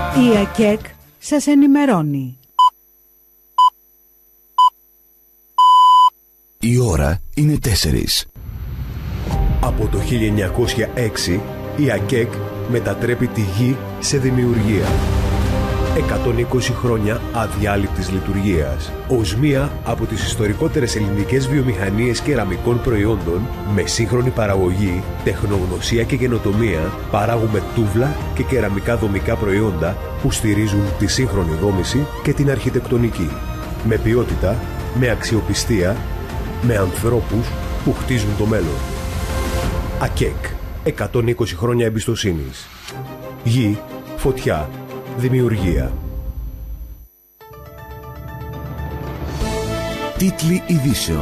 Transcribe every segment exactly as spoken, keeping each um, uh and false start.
Η ΑΚΕΚ σας ενημερώνει. Η ώρα είναι τέσσερις. Από το χίλια εννιακόσια έξι η ΑΚΕΚ μετατρέπει τη γη σε δημιουργία. εκατόν είκοσι χρόνια αδιάλειπτης λειτουργίας. Ως μία από τις ιστορικότερες ελληνικές βιομηχανίες κεραμικών προϊόντων, με σύγχρονη παραγωγή, τεχνογνωσία και καινοτομία, παράγουμε τούβλα και κεραμικά δομικά προϊόντα που στηρίζουν τη σύγχρονη δόμηση και την αρχιτεκτονική. Με ποιότητα, με αξιοπιστία, με ανθρώπους που χτίζουν το μέλλον. ΑΚΕΚ. εκατόν είκοσι χρόνια εμπιστοσύνης. Γη, φωτιά, δημιουργία. Τίτλοι ειδήσεων.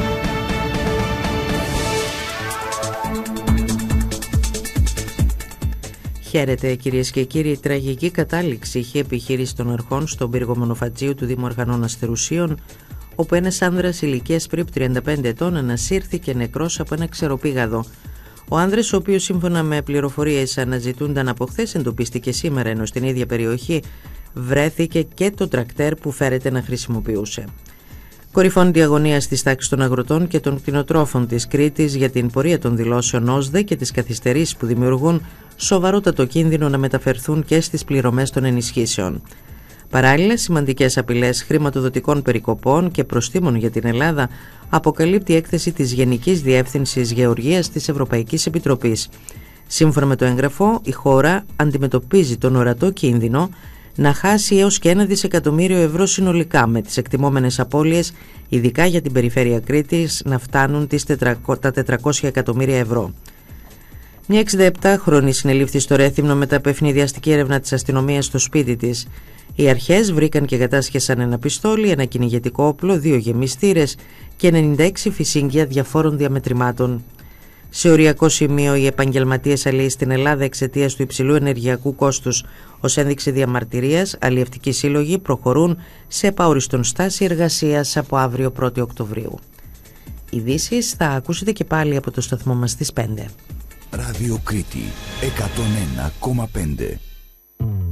Χαίρετε κυρίες και κύριοι. Τραγική κατάληξη είχε επιχείρηση των αρχών στον πύργο Μονοφατζίου του Δήμου Αρχανών Αστερουσίων, όπου ένας άνδρας ηλικίας περίπου τριάντα πέντε ετών ανασύρθηκε νεκρός από ένα ξεροπήγαδο. Ο άνδρας, ο οποίος σύμφωνα με πληροφορίες αναζητούνταν από χθες, εντοπίστηκε σήμερα, ενώ στην ίδια περιοχή βρέθηκε και το τρακτέρ που φέρεται να χρησιμοποιούσε. Κορυφώνει η αγωνία στις τάξεις των αγροτών και των κτηνοτρόφων της Κρήτης για την πορεία των δηλώσεων ΩΣΔΕ και τις καθυστερήσεις που δημιουργούν σοβαρότατο κίνδυνο να μεταφερθούν και στις πληρωμές των ενισχύσεων. Παράλληλα, σημαντικές απειλές χρηματοδοτικών περικοπών και προστίμων για την Ελλάδα αποκαλύπτει η έκθεση της Γενικής Διεύθυνσης Γεωργίας της Ευρωπαϊκής Επιτροπής. Σύμφωνα με το έγγραφο, η χώρα αντιμετωπίζει τον ορατό κίνδυνο να χάσει έως και ένα δισεκατομμύριο ευρώ συνολικά, με τις εκτιμόμενες απώλειες, ειδικά για την περιφέρεια Κρήτης, να φτάνουν τις τα τετρακόσια εκατομμύρια ευρώ. Μια εξηδαεπτάχρονη συνελήφθη στο Ρέθυμνο μετά από ευνηδιαστική έρευνα της αστυνομίας στο σπίτι της. Οι αρχές βρήκαν και κατάσχεσαν ένα πιστόλι, ένα κυνηγετικό όπλο, δύο γεμιστήρες και ενενήντα έξι φυσίγγια διαφόρων διαμετρημάτων. Σε οριακό σημείο, οι επαγγελματίες αλλοίς στην Ελλάδα, εξαιτίας του υψηλού ενεργειακού κόστους ως ένδειξη διαμαρτυρίας, αλλιευτικοί σύλλογοι προχωρούν σε επαόριστον στάση εργασίας από αύριο πρώτη Οκτωβρίου. Ειδήσεις θα ακούσετε και πάλι από το σταθμό μας στις πέντε. Ράδιο Κρήτη εκατόν ένα κόμμα πέντε.